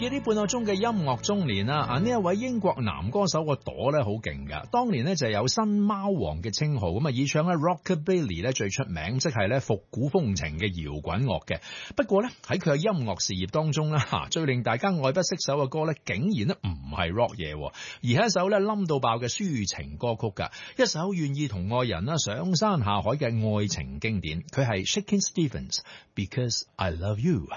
呢半個鐘嘅音樂中年啦，呢一位英國男歌手個朵咧好勁噶，當年咧就有新貓王嘅稱號，咁啊以唱咧 Rockabilly 咧最出名，即係咧復古風情嘅搖滾樂嘅。不過咧喺佢嘅音樂事業當中咧，最令大家愛不釋手嘅歌咧，竟然咧唔係 rock 嘢，而係一首咧冧到爆嘅抒情歌曲噶，一首願意同愛人上山下海嘅愛情經典。佢係 Shakin' Stevens Because I Love You。